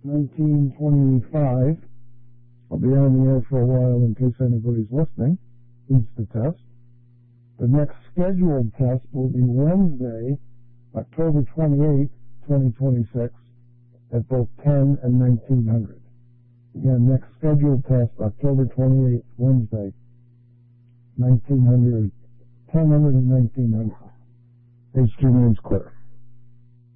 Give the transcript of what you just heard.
1925. I'll be on the air for a while in case anybody's listening, needs the test. The next scheduled test will be Wednesday, October 28th, 2026, at both 10 and 1900. Again, next scheduled test, October 28th, Wednesday, 1900, 1000 and 1900. H2 remains clear.